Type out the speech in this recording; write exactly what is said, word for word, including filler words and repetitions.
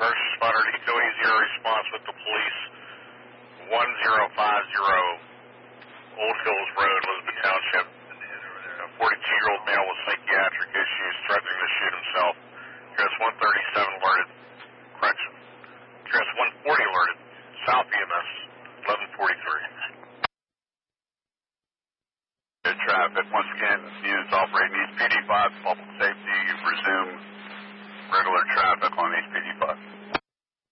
First responder, Eco Zero response with the police. one zero five zero Old Hills Road, Elizabeth Township. A forty-two-year-old male with psychiatric issues threatening to shoot himself. Address one thirty-seven alerted. Correction. Address one forty alerted. South E M S, eleven forty-three. Good traffic. Once again, units operating East P D five, public safety. Resume regular traffic on East P D five.